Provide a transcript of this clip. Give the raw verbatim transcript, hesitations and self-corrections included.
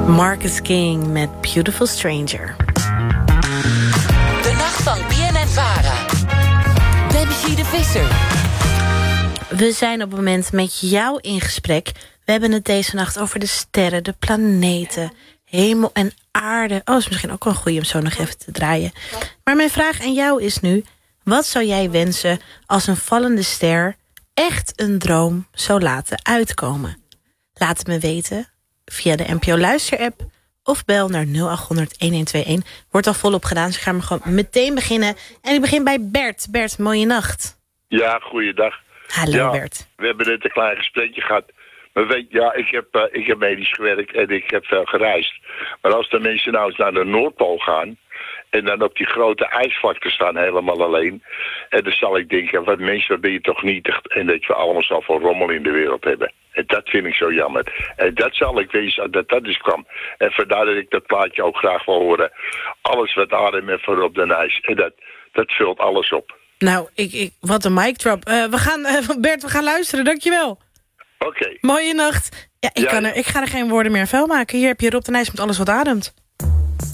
Marcus King met Beautiful Stranger. De nacht van B N N Vara. Debbie de Visser. We zijn op het moment met jou in gesprek. We hebben het deze nacht over de sterren, de planeten, hemel en aarde. Oh, is misschien ook wel een goeie om zo nog even te draaien. Maar mijn vraag aan jou is nu: wat zou jij wensen als een vallende ster echt een droom zou laten uitkomen? Laat het me weten via de N P O Luister-app of bel naar nul acht honderd, een een twee een. Wordt al volop gedaan, dus ik ga maar gewoon meteen beginnen. En ik begin bij Bert. Bert, mooie nacht. Ja, goeiedag. Hallo ja, Bert. We hebben net een klein gesprekje gehad. Maar weet ja, ik heb, uh, ik heb medisch gewerkt en ik heb veel gereisd. Maar als de mensen nou eens naar de Noordpool gaan en dan op die grote ijsvlakte staan helemaal alleen, en dan zal ik denken, wat mensen, wat ben je toch nietig, en dat we allemaal zoveel rommel in de wereld hebben. En dat vind ik zo jammer. En dat zal ik wezen dat dat dus kwam. En vandaar dat ik dat plaatje ook graag wil horen. Alles wat adem en voor op de ijs. En dat, dat vult alles op. Nou, ik, ik, wat een mic drop. Uh, we gaan, uh, Bert, we gaan luisteren, dankjewel. Oké. Okay. Mooie nacht. Ja, ik, ja, kan er, ik ga er geen woorden meer aan vuil maken. Hier heb je Rob de Nijs met alles wat ademt.